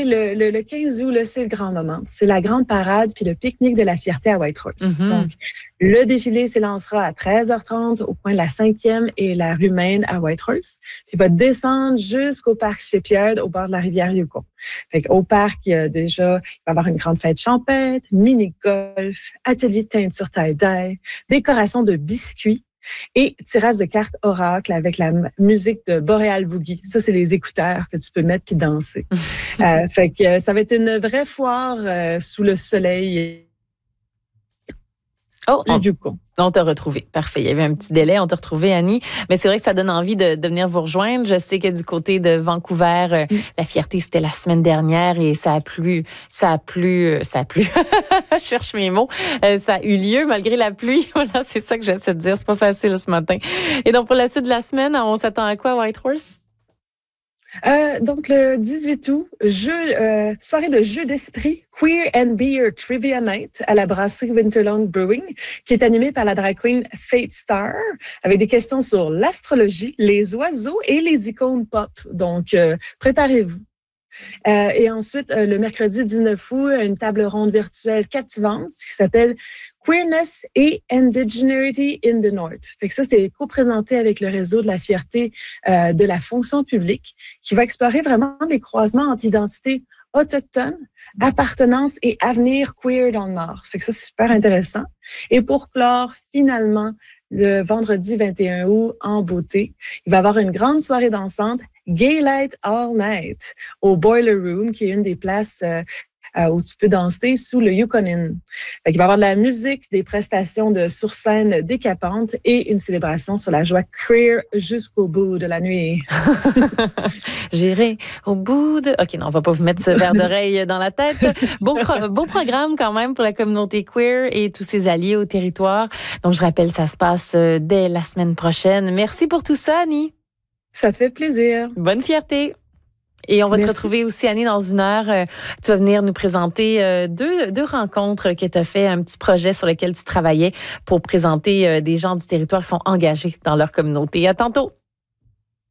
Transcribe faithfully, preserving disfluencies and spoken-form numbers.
Hey, le, le, le quinze août, là, c'est le grand moment. C'est la grande parade puis le pique-nique de la fierté à Whitehorse. Mm-hmm. Donc, le défilé s'élancera à treize heures trente au coin de la cinquième et la rue Maine à Whitehorse. Puis il va descendre jusqu'au parc Shipyard au bord de la rivière Yukon. Fait qu'au parc, il y a déjà, il va y avoir une grande fête champêtre, mini-golf, atelier de teinture tie-dye, décoration de biscuits et tirage de cartes oracle avec la m- musique de Boreal Boogie. Ça, c'est les écouteurs que tu peux mettre puis danser. euh, fait que euh, ça va être une vraie foire euh, sous le soleil. Oh, on, on t'a retrouvé. Parfait. Il y avait un petit délai. On t'a retrouvé, Annie. Mais c'est vrai que ça donne envie de, de venir vous rejoindre. Je sais que du côté de Vancouver, euh, mm. la fierté, c'était la semaine dernière et ça a plu, ça a plu, ça a plu. Je cherche mes mots. Euh, ça a eu lieu malgré la pluie. Voilà, c'est ça que j'essaie de dire. C'est pas facile ce matin. Et donc, pour la suite de la semaine, on s'attend à quoi à Whitehorse? Euh, donc, le dix-huit août, jeu, euh, soirée de jeu d'esprit, Queer and Beer Trivia Night à la brasserie Winterlong Brewing, qui est animée par la drag queen Fate Star, avec des questions sur l'astrologie, les oiseaux et les icônes pop. Donc, euh, préparez-vous. Euh, et ensuite, euh, le mercredi dix-neuf août, une table ronde virtuelle captivante qui s'appelle Queerness et Indigeneity in the North. Fait que ça, c'est co-présenté avec le réseau de la fierté euh, de la fonction publique qui va explorer vraiment les croisements entre identités autochtones, appartenance et avenir queer dans le Nord. Fait que ça, c'est super intéressant. Et pour clore, finalement, le vendredi vingt et un août, en beauté, il va y avoir une grande soirée dansante, Gay Light All Night, au Boiler Room, qui est une des places euh, Euh, où tu peux danser sous le Yukon Inn. Fait qu'il va y avoir de la musique, des prestations de sur-scène décapantes et une célébration sur la joie queer jusqu'au bout de la nuit. J'irai au bout de... OK, non, on va pas vous mettre ce verre d'oreille dans la tête. Beau, pro... Beau programme quand même pour la communauté queer et tous ses alliés au territoire. Donc, je rappelle, ça se passe dès la semaine prochaine. Merci pour tout ça, Annie. Ça fait plaisir. Bonne fierté. Et on va Merci. Te retrouver aussi, Annie, dans une heure. Euh, tu vas venir nous présenter euh, deux, deux rencontres que tu as fait, un petit projet sur lequel tu travaillais pour présenter euh, des gens du territoire qui sont engagés dans leur communauté. À tantôt.